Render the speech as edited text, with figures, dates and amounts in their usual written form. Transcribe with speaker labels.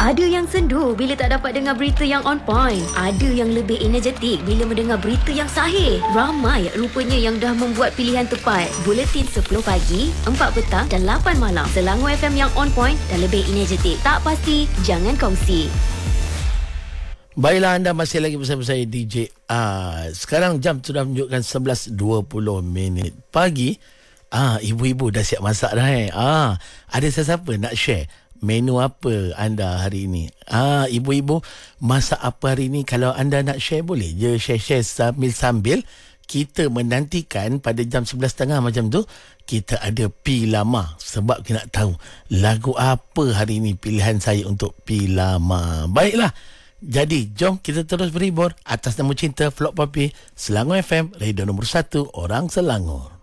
Speaker 1: Ada yang sendu bila tak dapat dengar berita yang on point. Ada yang lebih energetik bila mendengar berita yang sahih. Ramai rupanya yang dah membuat pilihan tepat. Buletin 10 pagi, 4 petang dan 8 malam. Selangor FM yang on point dan lebih energetik. Tak pasti, jangan kongsi.
Speaker 2: Baiklah, anda masih lagi bersama saya DJ. Sekarang jam sudah menunjukkan 11.20 pagi. Ibu-ibu dah siap masak dah Ada sesiapa nak share menu apa anda hari ini? Ibu-ibu masak apa hari ini? Kalau anda nak share, boleh je share sambil-sambil kita menantikan pada jam 11.30 macam tu. Kita ada P Lama sebab kita nak tahu lagu apa hari ini pilihan saya untuk P Lama. Baiklah, jadi jom kita terus berhibur atas nama cinta Vlog Papi, Selangor FM, radio nombor 1 orang Selangor.